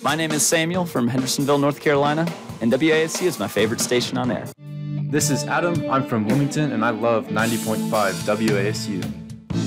My name is Samuel from Hendersonville, North Carolina, and WASU is my favorite station on air. This is Adam. I'm from Wilmington, and I love 90.5 WASU.